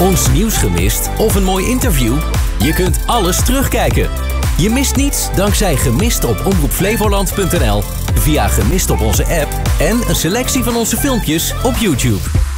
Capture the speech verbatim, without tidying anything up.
Ons nieuws gemist of een mooi interview? Je kunt alles terugkijken. Je mist niets dankzij Gemist op omroep flevoland punt n l, via Gemist op onze app en een selectie van onze filmpjes op YouTube.